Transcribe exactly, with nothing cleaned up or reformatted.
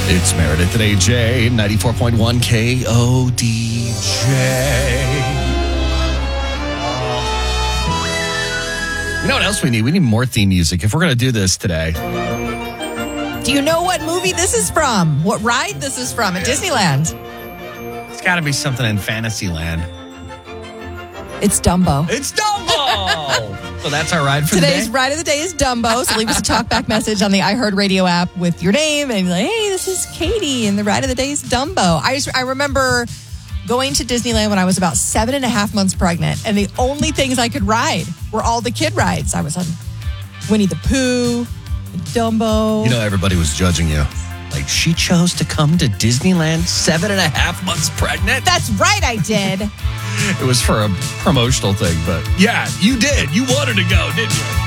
It's Meredith at A J, ninety-four point one K O D J. You know what else we need? We need more theme music if we're going to do this today. Do you know what movie this is from? What ride this is from at Disneyland? It's got to be something in Fantasyland. It's Dumbo. It's Dumbo! So that's our ride for Today's the day? ride of the day is Dumbo. So leave us a talkback message on the iHeartRadio app with your name and be like, hey, this is Katie, and the ride of the day is Dumbo. I just, I remember going to Disneyland when I was about seven and a half months pregnant, and the only things I could ride were all the kid rides. I was on Winnie the Pooh, Dumbo. You know, everybody was judging you. Like, she chose to come to Disneyland seven and a half months pregnant? That's right, I did. It was for a promotional thing, but yeah, you did. You wanted to go, didn't you?